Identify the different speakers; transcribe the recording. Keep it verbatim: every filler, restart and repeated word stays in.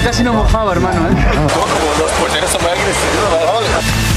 Speaker 1: casi no mojaba, hermano, ¿eh?
Speaker 2: Como los porteros son muy agresivos, ¿verdad?